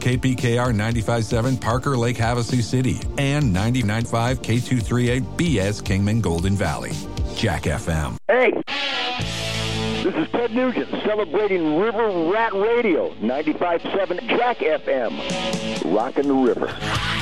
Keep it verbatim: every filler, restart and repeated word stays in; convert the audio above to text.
K P K R ninety-five point seven Parker Lake Havasu City and ninety-nine point five K two thirty-eight B S Kingman Golden Valley. Jack F M. Hey, this is Ted Nugent celebrating River Rat Radio, ninety-five point seven Jack F M. Rockin' the river.